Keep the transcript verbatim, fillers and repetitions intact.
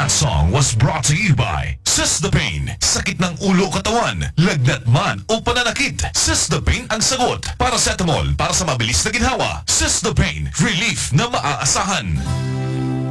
That song was brought to you by Sysdapane. Sakit ng ulo katawan, lagnat man o pananakit, Sysdapane ang sagot. Paracetamol para sa mabilis na ginhawa. Sysdapane, relief na maaasahan.